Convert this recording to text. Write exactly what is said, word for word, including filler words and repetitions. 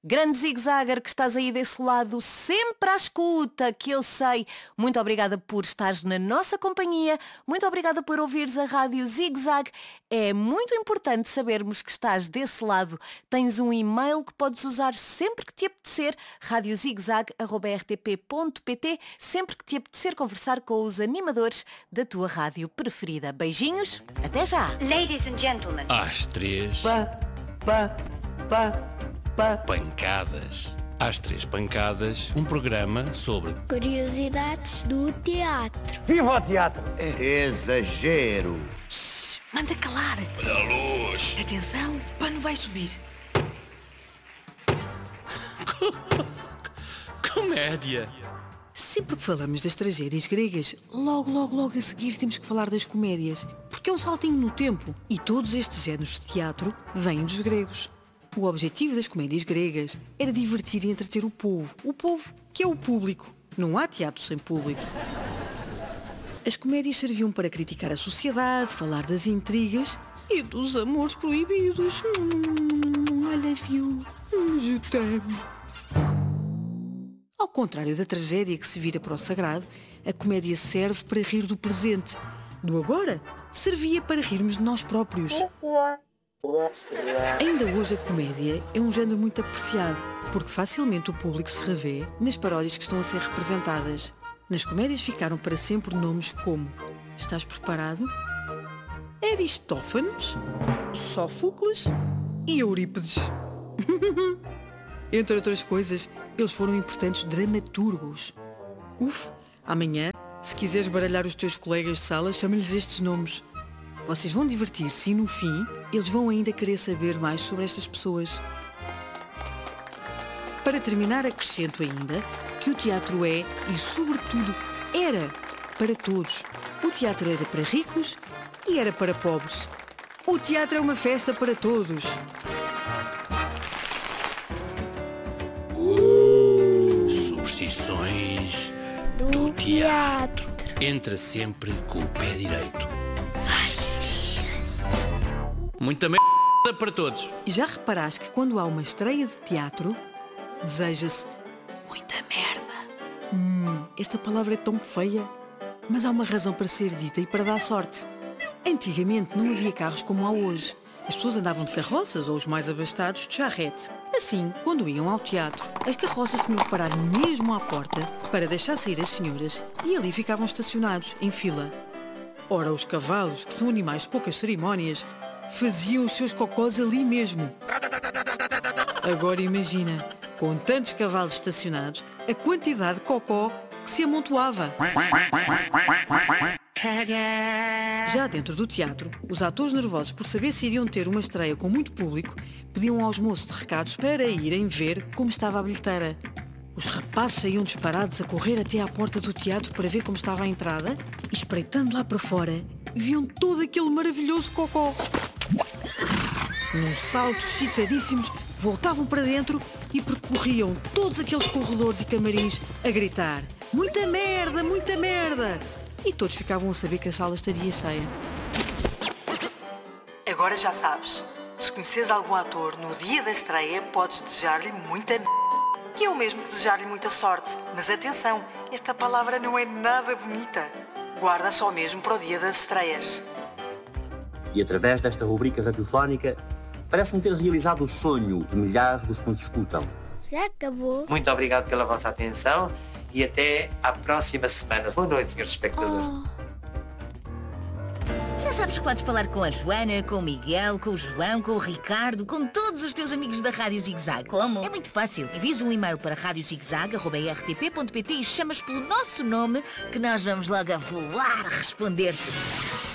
Grande Zig-Zagger que estás aí desse lado, sempre à escuta, que eu sei. Muito obrigada por estares na nossa companhia. Muito obrigada por ouvires a Rádio Zig-Zag. É muito importante sabermos que estás desse lado. Tens um e-mail que podes usar sempre que te apetecer, rádio zigzag arroba r t p ponto p t, sempre que te apetecer conversar com os animadores da tua rádio preferida. Beijinhos, até já! Ladies and gentlemen. Às três. Pá, pá, pá, pá. Pancadas. Às três pancadas, um programa sobre curiosidades do teatro. Viva o teatro! Exagero! Shhh, manda calar! Olha a luz! Atenção, o pano vai subir. Comédia! Sempre que falamos das tragédias gregas, logo, logo, logo a seguir temos que falar das comédias, porque é um saltinho no tempo. E todos estes géneros de teatro vêm dos gregos. O objetivo das comédias gregas era divertir e entreter o povo. O povo que é o público. Não há teatro sem público. As comédias serviam para criticar a sociedade, falar das intrigas e dos amores proibidos. Hum, I love you. Je t'aime. Ao contrário da tragédia que se vira para o sagrado, a comédia serve para rir do presente. Do agora, servia para rirmos de nós próprios. Ainda hoje a comédia é um género muito apreciado, porque facilmente o público se revê nas paródias que estão a ser representadas. Nas comédias ficaram para sempre nomes como: estás preparado? Aristófanes, Sófocles e Eurípides. Entre outras coisas, eles foram importantes dramaturgos. Uf, amanhã, se quiseres baralhar os teus colegas de sala, chama-lhes estes nomes. Vocês vão divertir-se e, no fim, eles vão ainda querer saber mais sobre estas pessoas. Para terminar, acrescento ainda que o teatro é, e sobretudo era, para todos. O teatro era para ricos e era para pobres. O teatro é uma festa para todos. Superstições Do, do teatro. teatro. Entra sempre com o pé direito. Faz figas. Muita merda para todos. E já reparaste que quando há uma estreia de teatro, deseja-se muita merda. Hum, esta palavra é tão feia, mas há uma razão para ser dita e para dar sorte. Antigamente não havia carros como há hoje. As pessoas andavam de carroças ou os mais abastados de charrete. Assim, quando iam ao teatro, as carroças tinham que parar mesmo à porta para deixar sair as senhoras e ali ficavam estacionados, em fila. Ora, os cavalos, que são animais de poucas cerimónias, faziam os seus cocós ali mesmo. Agora imagina, com tantos cavalos estacionados, a quantidade de cocó que se amontoava. Já dentro do teatro, os atores nervosos por saber se iriam ter uma estreia com muito público, pediam aos moços de recados para irem ver como estava a bilheteira. Os rapazes saíam disparados a correr até à porta do teatro para ver como estava a entrada e, espreitando lá para fora, viam todo aquele maravilhoso cocó. Num salto, excitadíssimos, voltavam para dentro e percorriam todos aqueles corredores e camarins a gritar: muita merda, muita merda! E todos ficavam a saber que a sala estaria cheia. Agora já sabes, se conheces algum ator no dia da estreia, podes desejar-lhe muita m***, que é o mesmo que desejar-lhe muita sorte. Mas atenção, esta palavra não é nada bonita. Guarda só mesmo para o dia das estreias. E através desta rubrica radiofónica, parece-me ter realizado o sonho de milhares dos que nos escutam. Já acabou? Muito obrigado pela vossa atenção e até à próxima semana. Boa noite, senhores espectadores. Oh. Já sabes que podes falar com a Joana, com o Miguel, com o João, com o Ricardo, com todos os teus amigos da Rádio Zig-Zag. Como? É muito fácil. Envias um e-mail para rádio zigzag arroba r t p ponto p t e chamas pelo nosso nome que nós vamos logo a voar a responder-te.